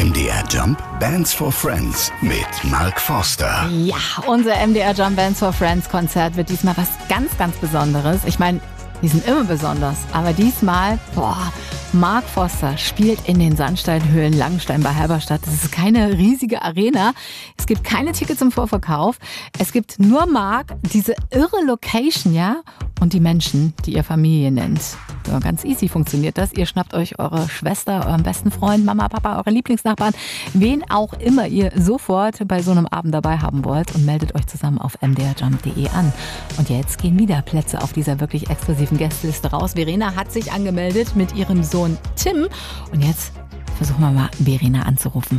MDR Jump Bands for Friends mit Mark Forster. Ja, unser MDR Jump Bands for Friends Konzert wird diesmal was ganz, ganz Besonderes. Ich meine, die sind immer besonders, aber diesmal, Mark Forster spielt in den Sandsteinhöhlen Langenstein bei Halberstadt. Das ist keine riesige Arena. Es gibt keine Tickets im Vorverkauf. Es gibt nur Mark, diese irre Location, ja, und die Menschen, die ihr Familie nennt. Ja, ganz easy funktioniert das. Ihr schnappt euch eure Schwester, euren besten Freund, Mama, Papa, eure Lieblingsnachbarn, wen auch immer ihr sofort bei so einem Abend dabei haben wollt und meldet euch zusammen auf mdrjump.de an. Und jetzt gehen wieder Plätze auf dieser wirklich exklusiven Gästeliste raus. Verena hat sich angemeldet mit ihrem Sohn Tim. Und jetzt versuchen wir mal, Verena anzurufen.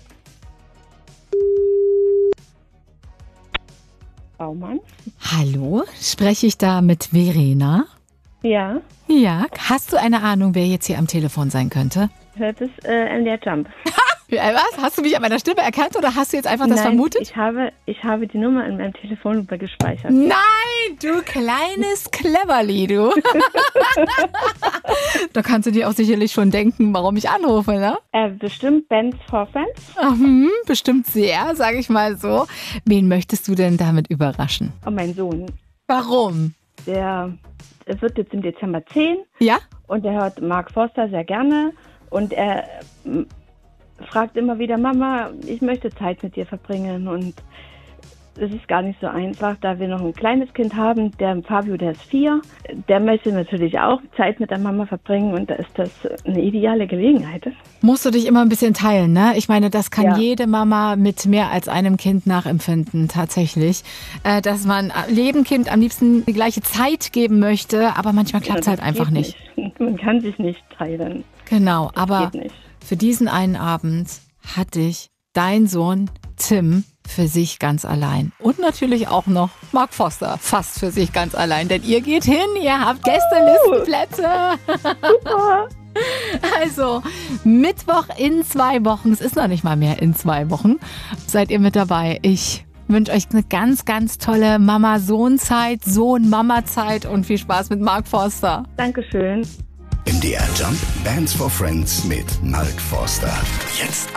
Baumann? Hallo, spreche ich da mit Verena? Ja. Ja, hast du eine Ahnung, wer jetzt hier am Telefon sein könnte? Das ist MDR Jump. Was? Hast du mich an meiner Stimme erkannt oder hast du jetzt einfach das vermutet? Ich habe die Nummer in meinem Telefon gespeichert. Nein, du kleines Cleverli, du. Da kannst du dir auch sicherlich schon denken, warum ich anrufe, ne? Bestimmt Bands for Friends. Bestimmt sehr, sage ich mal so. Wen möchtest du denn damit überraschen? Und mein Sohn. Warum? Der wird jetzt im Dezember 10. Ja? Und er hört Mark Forster sehr gerne. Und er fragt immer wieder, Mama, ich möchte Zeit mit dir verbringen. Und es ist gar nicht so einfach, da wir noch ein kleines Kind haben, der Fabio, der ist 4. Der möchte natürlich auch Zeit mit der Mama verbringen und da ist das eine ideale Gelegenheit. Musst du dich immer ein bisschen teilen, ne? Ich meine, das kann jede Mama mit mehr als einem Kind nachempfinden, tatsächlich. Dass man jedem Kind am liebsten die gleiche Zeit geben möchte, aber manchmal klappt es halt einfach nicht. Man kann sich nicht teilen. Genau, aber geht nicht. Für diesen einen Abend hat dich dein Sohn Tim für sich ganz allein. Und natürlich auch noch Mark Forster fast für sich ganz allein. Denn ihr geht hin, ihr habt Gästelistenplätze. Super. Also, Mittwoch in 2 Wochen, es ist noch nicht mal mehr in 2 Wochen, seid ihr mit dabei. Ich wünsche euch eine ganz, ganz tolle Mama-Sohn-Zeit, Sohn-Mama-Zeit und viel Spaß mit Mark Forster. Dankeschön. MDR Jump Bands for Friends mit Mark Forster. Jetzt